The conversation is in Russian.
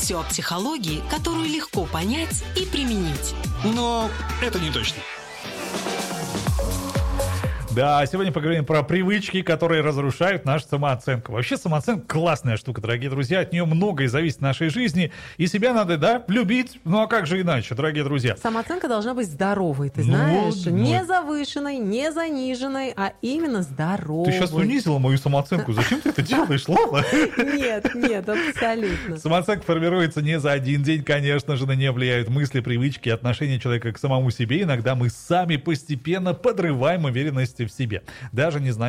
все о психологии, которую легко понять и применить. Но это не точно. Да, сегодня поговорим про привычки, которые разрушают нашу самооценку. Вообще самооценка классная штука, дорогие друзья. От нее многое зависит в нашей жизни. И себя надо, да, любить. Ну а как же иначе, дорогие друзья? Самооценка должна быть здоровой, ты знаешь. Не завышенной, не заниженной, а именно здоровой. Ты сейчас унизила мою самооценку. Зачем ты это делаешь, Лола? Нет, абсолютно. Самооценка формируется не за один день, конечно же, на нее влияют мысли, привычки, отношения человека к самому себе. Иногда мы сами постепенно подрываем уверенность в себе, даже не зная